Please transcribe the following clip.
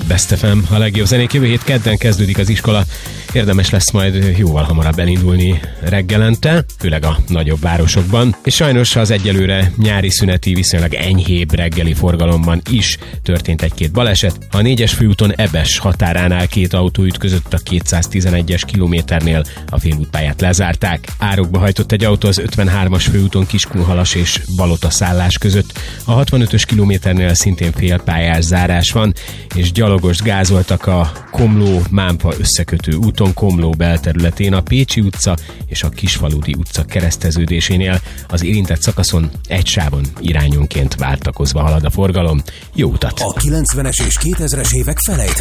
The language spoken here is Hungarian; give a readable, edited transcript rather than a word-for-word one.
Best FM, a legjobb zenék. Jövő hét kedden kezdődik az iskola. Érdemes lesz majd jóval hamarabb elindulni reggelente, főleg a nagyobb városokban. És sajnos az egyelőre nyári szüneti, viszonylag enyhébb reggeli forgalomban is történt egy-két baleset. A 4-es főúton Ebes határánál 2 autó ütközött a 211-es kilométernél, a félútpályát lezárták. Árokba hajtott egy autó az 53-as főúton Kiskunhalas és Balotaszállás között. A 65-ös kilométernél szintén félpályás zárás van, és gyalogost gázoltak a Komló-Mámfa összekötő úton Komló belterületén a Pécsi utca és a Kisfaludy utca kereszteződésénél. Az érintett szakaszon egy sávon irányonként váltakozva halad a forgalom. Jó utat! A 90-es és 2000-es évek felejt